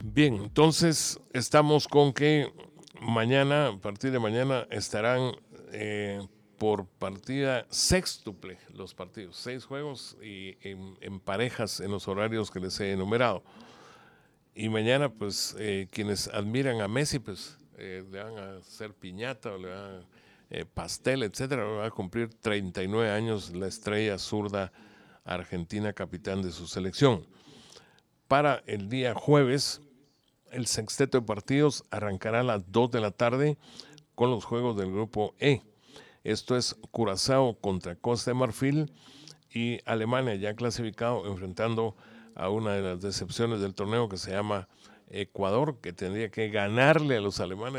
Bien, entonces estamos con que mañana, a partir de mañana, estarán por partida sextuple los partidos, 6 juegos y en parejas en los horarios que les he enumerado. Y mañana, pues, quienes admiran a Messi, pues, le van a hacer piñata o le van a pastel, etcétera. Va a cumplir 39 años la estrella zurda argentina, capitán de su selección. Para el día jueves, el sexteto de partidos arrancará a las 2 de la tarde con los juegos del grupo E. Esto es Curazao contra Costa de Marfil y Alemania ya clasificado enfrentando a una de las decepciones del torneo que se llama Ecuador, que tendría que ganarle a los alemanes